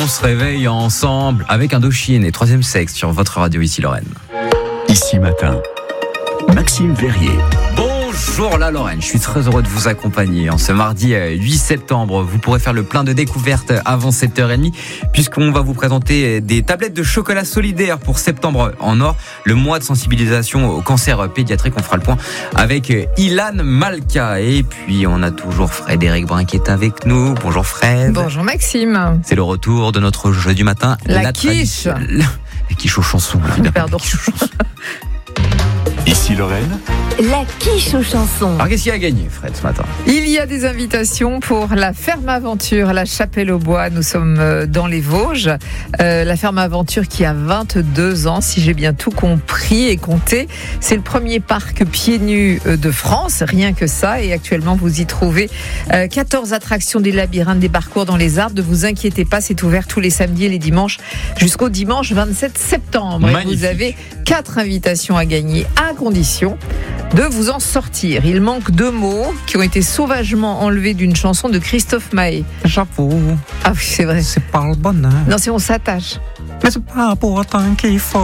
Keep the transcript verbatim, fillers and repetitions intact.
on se réveille ensemble avec Indochine et Troisième Sexe sur votre radio ici Lorraine. Ici Matin, Maxime Verrier. Bonjour la Lorraine, je suis très heureux de vous accompagner. En ce mardi huit septembre, vous pourrez faire le plein de découvertes avant sept heures trente puisqu'on va vous présenter des tablettes de chocolat solidaire pour septembre en or, le mois de sensibilisation au cancer pédiatrique. On fera le point avec Ilan Malka. Et puis on a toujours Frédéric Brun qui est avec nous. Bonjour Fred. Bonjour Maxime. C'est le retour de notre jeu du matin. La, la quiche. La... la quiche aux chansons. Pardon. Ici Lorraine. La quiche aux chansons. Alors qu'est-ce qu'il y a à gagner, Fred, ce matin ? Il y a des invitations pour la ferme aventure, la Chapelle-aux-Bois. Nous sommes dans les Vosges. Euh, la ferme aventure qui a vingt-deux ans, si j'ai bien tout compris et compté. C'est le premier parc pieds nus de France, rien que ça. Et actuellement, vous y trouvez euh, quatorze attractions, des labyrinthes, des parcours dans les arbres. Ne vous inquiétez pas, c'est ouvert tous les samedis et les dimanches jusqu'au dimanche vingt-sept septembre. Et vous avez quatre invitations à gagner à condition de vous en sortir. Il manque deux mots qui ont été sauvagement enlevés d'une chanson de Christophe Maé. J'avoue. Ah oui, c'est vrai. C'est pas le bonheur. Non, c'est On s'attache. Mais c'est pas pour autant qu'il faut